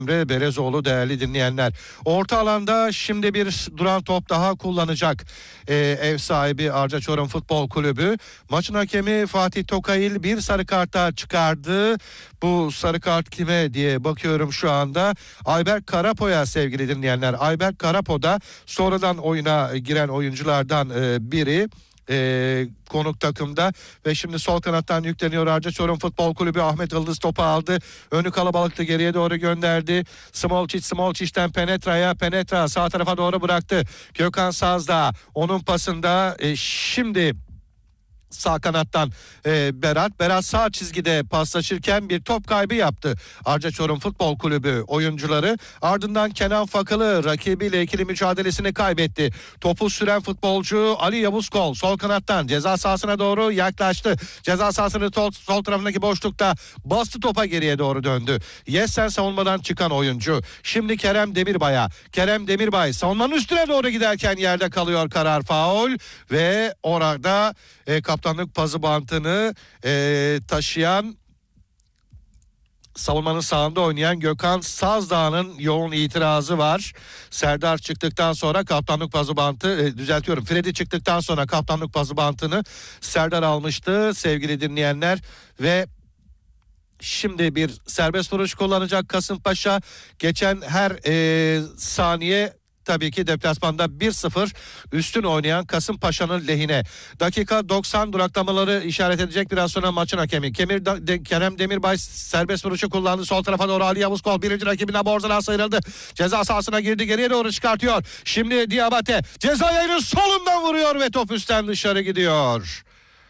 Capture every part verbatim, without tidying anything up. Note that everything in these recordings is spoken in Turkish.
Emre Belezoğlu değerli dinleyenler. Orta alanda şimdi bir duran top daha kullanacak ee, ev sahibi Arca Çorum Futbol Kulübü. Maçın hakemi Fatih Tokayil bir sarı kart daha çıkardı. Bu sarı kart kime diye bakıyorum şu anda. Ayberk Karapo'ya sevgili dinleyenler. Ayberk Karapo da sonradan oyuna giren oyunculardan e, biri. Ee, konuk takımda ve şimdi sol kanattan yükleniyor Arca Çorum Futbol Kulübü. Ahmet Yıldız topu aldı. Önü kalabalıktı, geriye doğru gönderdi. Smolcic, Smolcic'ten Penetra'ya, Penetra sağ tarafa doğru bıraktı. Gökhan Sazdağ onun pasında e, şimdi sağ kanattan e, Berat. Berat sağ çizgide paslaşırken bir top kaybı yaptı Arca Çorum Futbol Kulübü oyuncuları. Ardından Kenan Fakılı rakibiyle ikili mücadelesini kaybetti. Topu süren futbolcu Ali Yavuzkol sol kanattan ceza sahasına doğru yaklaştı. Ceza sahasının sol, sol tarafındaki boşlukta bastı, topa geriye doğru döndü. Yessen savunmadan çıkan oyuncu. Şimdi Kerem Demirbay'a. Kerem Demirbay savunmanın üstüne doğru giderken yerde kalıyor, karar faul ve orada e, kaptanlık pazı bantını e, taşıyan, savunmanın sağında oynayan Gökhan Sazdağ'ın yoğun itirazı var. Serdar çıktıktan sonra kaptanlık pazı bantı e, düzeltiyorum. Freddy çıktıktan sonra kaptanlık pazı bantını Serdar almıştı sevgili dinleyenler ve şimdi bir serbest vuruş kullanacak Kasımpaşa. Geçen her e, saniye tabii ki deplasmanda bir sıfır üstün oynayan Kasımpaşa'nın lehine. Dakika doksan duraklamaları işaret edecek biraz sonra maçın hakemi. Kemir de, Kerem Demirbay serbest vuruşu kullandı. Sol tarafa doğru Ali Yavuzkol birinci rakibinden Borzadan sıyrıldı. Ceza sahasına girdi, geriye doğru çıkartıyor. Şimdi Diabate ceza yayının solundan vuruyor ve top üstten dışarı gidiyor.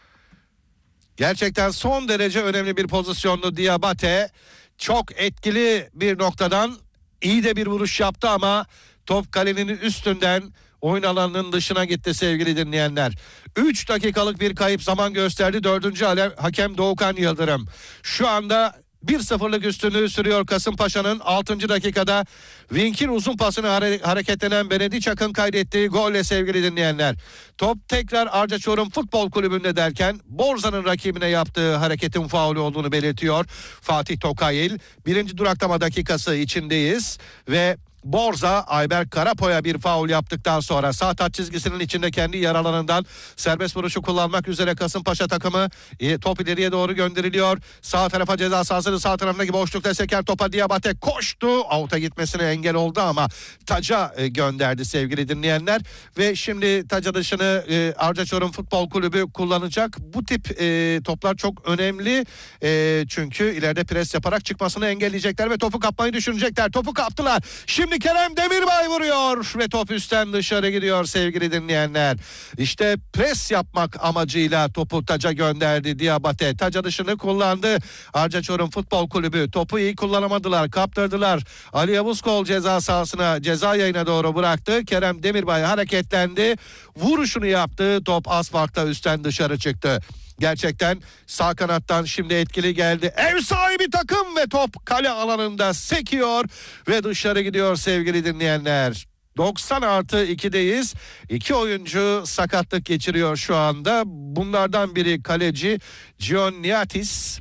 Gerçekten son derece önemli bir pozisyondu Diabate. Çok etkili bir noktadan iyi de bir vuruş yaptı ama top kalenin üstünden oyun alanının dışına gitti sevgili dinleyenler. üç dakikalık bir kayıp zaman gösterdi dördüncü hakem Doğukan Yıldırım. Şu anda bir sıfırlık üstünlüğü sürüyor Kasımpaşa'nın. altıncı dakikada Vink'in uzun pasını hare- hareketlenen Benedict Akın kaydettiği golle sevgili dinleyenler. Top tekrar Arca Çorum Futbol Kulübü'nde derken Borza'nın rakibine yaptığı hareketin faulü olduğunu belirtiyor Fatih Tokayil. Birinci duraklama dakikası içindeyiz ve Borza Ayberk Karapo'ya bir faul yaptıktan sonra sağ taç çizgisinin içinde kendi yer alanından serbest vuruşu kullanmak üzere Kasımpaşa takımı e, top ileriye doğru gönderiliyor. Sağ tarafa ceza sahasının sağ tarafındaki boşlukta seken topa Diabate koştu. Out'a gitmesine engel oldu ama taca e, gönderdi sevgili dinleyenler. Ve şimdi taca dışını e, Arca Çorum Futbol Kulübü kullanacak. Bu tip e, toplar çok önemli. E, çünkü ileride pres yaparak çıkmasını engelleyecekler ve topu kapmayı düşünecekler. Topu kaptılar. Şimdi Şimdi Kerem Demirbay vuruyor ve top üstten dışarı gidiyor sevgili dinleyenler. İşte pres yapmak amacıyla topu taca gönderdi Diabate. Taca dışını kullandı. Arca Çorum Futbol Kulübü topu iyi kullanamadılar, kaptırdılar. Ali Yavuzkol ceza sahasına, ceza yayına doğru bıraktı. Kerem Demirbay hareketlendi. Vuruşunu yaptı. Top asfaltta üstten dışarı çıktı. Gerçekten sağ kanattan şimdi etkili geldi. Ev sahibi takım ve top kale alanında sekiyor ve dışarı gidiyor sevgili dinleyenler. doksan artı ikideyiz. İki oyuncu sakatlık geçiriyor şu anda. Bunlardan biri kaleci Gianniatis.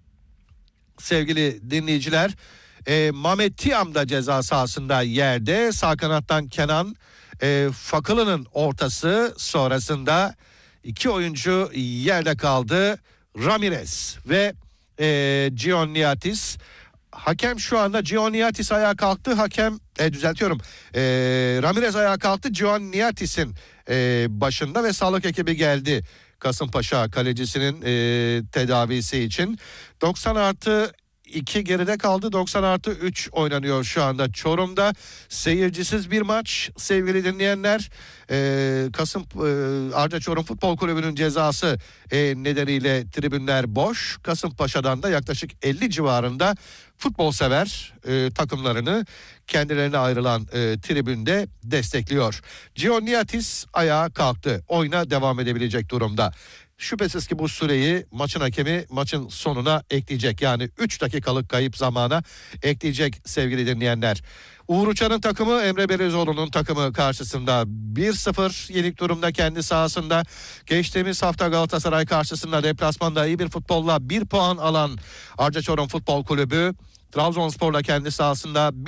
Sevgili dinleyiciler, e, Mehmet Tiam da ceza sahasında yerde. Sağ kanattan Kenan e, Fakılı'nın ortası sonrasında İki oyuncu yerde kaldı. Ramirez ve e, Gianniatis. Hakem şu anda Gianniatis ayağa kalktı. Hakem e, düzeltiyorum. E, Ramirez ayağa kalktı. Gianniatis'in e, başında ve sağlık ekibi geldi. Kasımpaşa kalecisinin e, tedavisi için. doksan artı iki geride kaldı. doksan artı üç oynanıyor şu anda Çorum'da. Seyircisiz bir maç sevgili dinleyenler. Ee, Kasım e, Arca Çorum Futbol Kulübü'nün cezası e, nedeniyle tribünler boş. Kasımpaşa'dan da yaklaşık elli civarında futbol sever e, takımlarını kendilerine ayrılan e, tribünde destekliyor. Gianniatis ayağa kalktı. Oyuna devam edebilecek durumda. Şüphesiz ki bu süreyi maçın hakemi maçın sonuna ekleyecek. Yani üç dakikalık kayıp zamana ekleyecek sevgili dinleyenler. Uğur Uçan'ın takımı Emre Belezoğlu'nun takımı karşısında bir sıfır yenik durumda kendi sahasında. Geçtiğimiz hafta Galatasaray karşısında deplasmanda iyi bir futbolla bir puan alan Arca Çorum Futbol Kulübü Trabzonspor'la kendi sahasında